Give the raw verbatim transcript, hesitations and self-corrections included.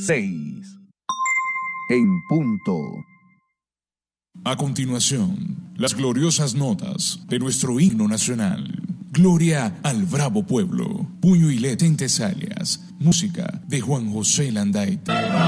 seis. En punto. A continuación, las gloriosas notas de nuestro himno nacional. Gloria al bravo pueblo. Puño y letra en Tesálias. Música de Juan José Landaeta.